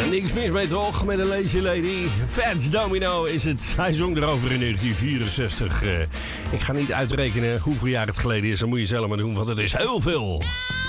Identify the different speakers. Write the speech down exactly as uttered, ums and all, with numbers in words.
Speaker 1: Niks mis mee toch, met een Lazy Lady. Fats Domino is het. Hij zong erover in negentien vierenzestig. Uh, ik ga niet uitrekenen hoeveel jaar het geleden is. Dat moet je zelf maar doen, want het is heel veel.